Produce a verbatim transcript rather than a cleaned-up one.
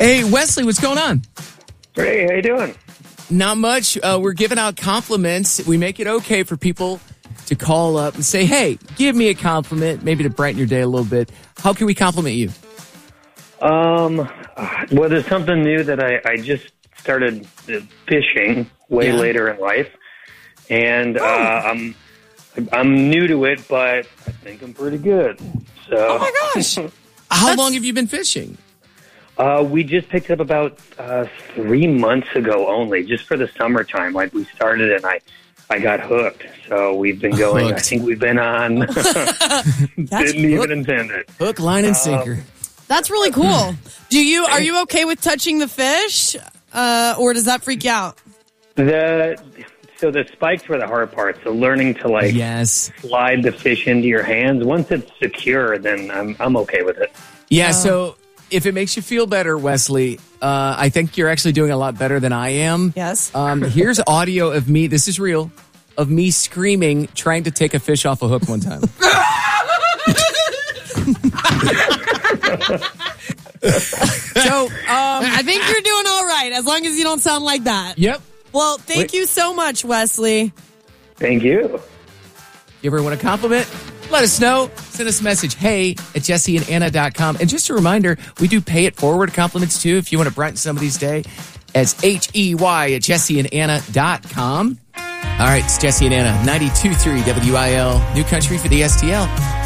Hey, Wesley, what's going on? Hey, how you doing? Not much. Uh, we're giving out compliments. We make it okay for people to call up and say, hey, give me a compliment, maybe to brighten your day a little bit. How can we compliment you? Um, well, there's something new that I, I just started fishing way Yeah. later in life, and uh, I'm I'm new to it, but I think I'm pretty good. So, Oh, my gosh. How long have you been fishing? uh, we just picked up about uh, three months ago only, just for the summertime. Like we started, and I I got hooked. So we've been going. Hooked. I think we've been on. Didn't even intend it. Hook, line, and sinker. That's really cool. Do you are you okay with touching the fish, uh, or does that freak you out? The so the spikes were the hard part. So learning to like Yes. slide the fish into your hands. Once it's secure, then I'm I'm okay with it. Yeah, so if it makes you feel better, Wesley, uh, I think you're actually doing a lot better than I am. Yes. Um, here's audio of me, this is real, of me screaming, trying to take a fish off a hook one time. So, um, I think you're doing all right as long as you don't sound like that. yep. Well, thank Wait. you so much, Wesley. Thank you. You ever want a compliment? Let us know. Send us a message, hey, at jesse and anna dot com. And just a reminder, we do pay it forward compliments too if you want to brighten somebody's day. It's H E Y at jesse and anna dot com. All right, it's Jesse and Anna, ninety-two point three W I L, New Country for the S T L.